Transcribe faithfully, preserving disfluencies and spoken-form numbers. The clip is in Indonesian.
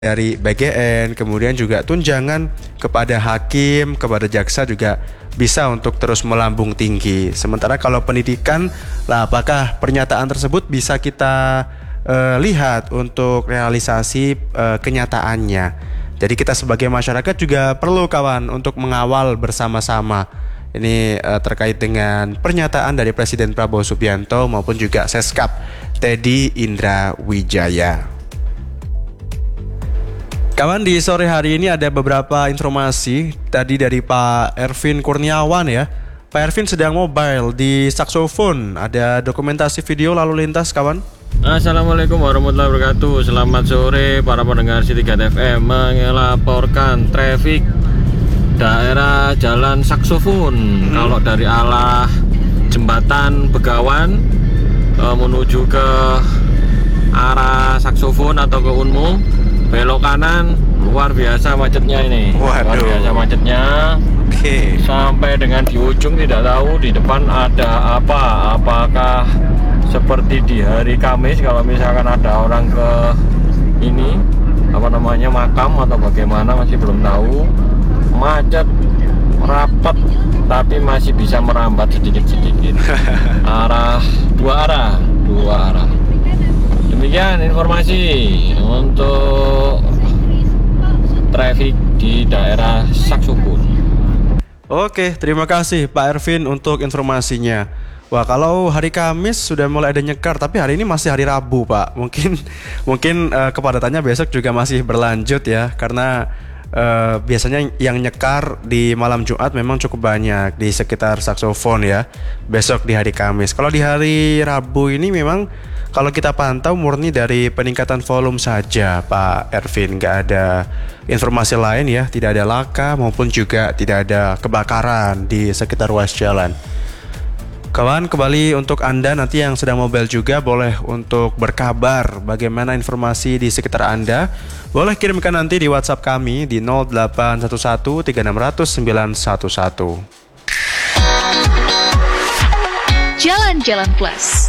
dari B G N, kemudian juga tunjangan kepada hakim, kepada jaksa juga bisa untuk terus melambung tinggi. Sementara kalau pendidikan, lah apakah pernyataan tersebut bisa kita uh, lihat untuk realisasi uh, kenyataannya. Jadi kita sebagai masyarakat juga perlu kawan untuk mengawal bersama-sama. Ini uh, terkait dengan pernyataan dari Presiden Prabowo Subianto maupun juga Seskap Teddy Indra Wijaya. Kawan, di sore hari ini ada beberapa informasi tadi dari Pak Ervin Kurniawan ya. Pak Ervin sedang mobile di saksofon. Ada dokumentasi video lalu lintas kawan. Assalamualaikum warahmatullahi wabarakatuh. Selamat sore para pendengar C tiga F M, melaporkan traffic daerah Jalan Saksofon. hmm. Kalau dari arah Jembatan Begawan e, menuju ke arah Saksofon atau ke Unmu, belok kanan, luar biasa macetnya ini. Waduh. Luar biasa macetnya. Oke. Okay. Sampai dengan di ujung tidak tahu di depan ada apa. Apakah seperti di hari Kamis kalau misalkan ada orang ke ini apa namanya makam atau bagaimana, masih belum tahu. Macet rapat tapi masih bisa merambat sedikit-sedikit. Arah dua arah, dua arah. Demikian informasi untuk traffic di daerah Saksofon. Oke, terima kasih Pak Ervin untuk informasinya. Wah, kalau hari Kamis sudah mulai ada nyekar, tapi hari ini masih hari Rabu, Pak. Mungkin mungkin uh, kepadatannya besok juga masih berlanjut ya, karena uh, biasanya yang nyekar di malam Jumat memang cukup banyak di sekitar Saksofon ya. Besok di hari Kamis. Kalau di hari Rabu ini memang kalau kita pantau murni dari peningkatan volume saja Pak Ervin, nggak ada informasi lain ya, tidak ada laka maupun juga tidak ada kebakaran di sekitar ruas jalan. Kawan, kembali untuk Anda nanti yang sedang mobile juga boleh untuk berkabar bagaimana informasi di sekitar Anda. Boleh kirimkan nanti di WhatsApp kami di nol delapan satu satu tiga enam nol nol sembilan satu satu. Jalan-Jalan Plus.